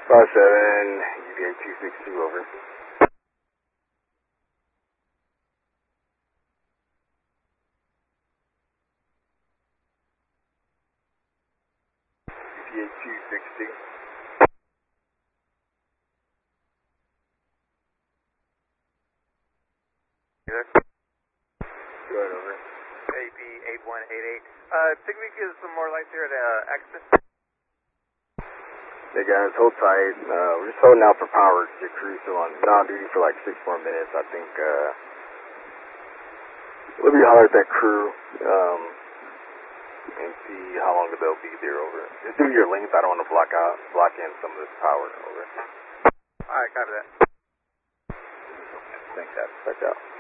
UVA 262, over. UVA 262. You there? Go ahead, over. AP 8188. Think we could get some more lights here at Exit? Hey guys, hold tight. We're just holding out for power because your crew's still on duty for like 6 more minutes. I think we'll be holler at that crew and see how long they'll be there, over. Just do your length. I don't want to block in some of this power, over. Alright, copy that. Thanks, guys. Check out.